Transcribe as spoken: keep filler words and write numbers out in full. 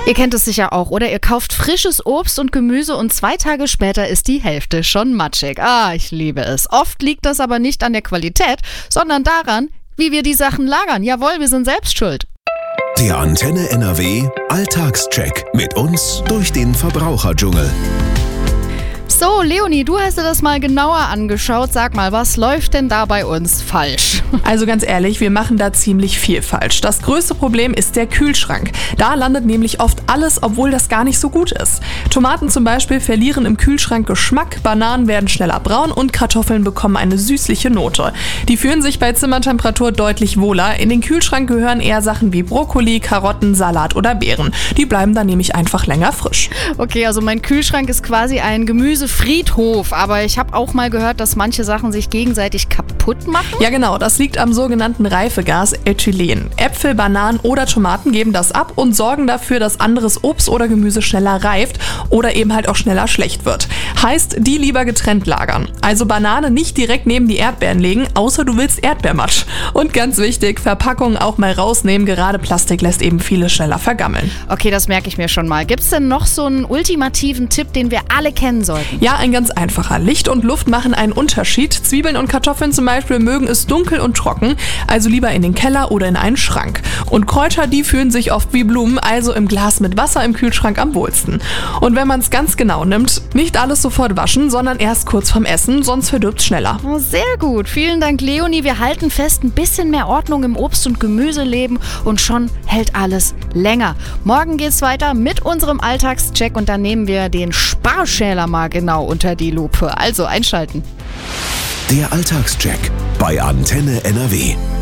Ihr kennt es sicher auch, oder? Ihr kauft frisches Obst und Gemüse und zwei Tage später ist die Hälfte schon matschig. Ah, ich liebe es. Oft liegt das aber nicht an der Qualität, sondern daran, wie wir die Sachen lagern. Jawohl, wir sind selbst schuld. Der Antenne N R W Alltagscheck mit uns durch den Verbraucherdschungel. So, Leonie, du hast dir das mal genauer angeschaut. Sag mal, was läuft denn da bei uns falsch? Also ganz ehrlich, wir machen da ziemlich viel falsch. Das größte Problem ist der Kühlschrank. Da landet nämlich oft alles, obwohl das gar nicht so gut ist. Tomaten zum Beispiel verlieren im Kühlschrank Geschmack, Bananen werden schneller braun und Kartoffeln bekommen eine süßliche Note. Die fühlen sich bei Zimmertemperatur deutlich wohler. In den Kühlschrank gehören eher Sachen wie Brokkoli, Karotten, Salat oder Beeren. Die bleiben dann nämlich einfach länger frisch. Okay, also mein Kühlschrank ist quasi ein Gemüsefriedhof, aber ich habe auch mal gehört, dass manche Sachen sich gegenseitig kaputt machen. Ja genau, das liegt am sogenannten Reifegas Ethylen. Äpfel, Bananen oder Tomaten geben das ab und sorgen dafür, dass anderes Obst oder Gemüse schneller reift oder eben halt auch schneller schlecht wird. Heißt, die lieber getrennt lagern. Also Banane nicht direkt neben die Erdbeeren legen, außer du willst Erdbeermatsch. Und ganz wichtig, Verpackungen auch mal rausnehmen, gerade Plastik lässt eben vieles schneller vergammeln. Okay, das merke ich mir schon mal. Gibt es denn noch so einen ultimativen Tipp, den wir alle kennen sollten? Ja, ein ganz einfacher. Licht und Luft machen einen Unterschied. Zwiebeln und Kartoffeln zum Beispiel mögen es dunkel und trocken, also lieber in den Keller oder in einen Schrank. Und Kräuter, die fühlen sich oft wie Blumen, also im Glas mit Wasser im Kühlschrank am wohlsten. Und wenn man es ganz genau nimmt, nicht alles sofort waschen, sondern erst kurz vorm Essen, sonst verdirbt es schneller. Oh, sehr gut. Vielen Dank, Leonie. Wir halten fest, ein bisschen mehr Ordnung im Obst- und Gemüseleben und schon hält alles länger. Morgen geht's weiter mit unserem Alltagscheck und dann nehmen wir den Sparschäler mal genau unter die Lupe. Also einschalten. Der Alltagscheck bei Antenne N R W.